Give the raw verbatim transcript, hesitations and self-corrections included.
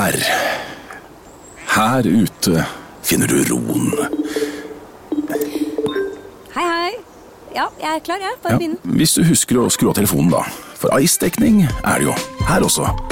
her. Her ute finner du roen. Hei, hei. Ja, jeg er klar, jeg. Bare Ja, begynn. hvis du husker å skru av telefonen da. For ice-dekning er det jo her også.